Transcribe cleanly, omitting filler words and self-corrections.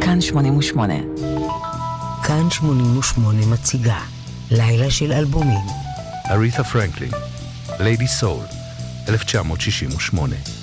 כאן 88. כאן 88 מציגה לילה של אלבומים. אריתה פרנקלין, ליידי סול, 1968.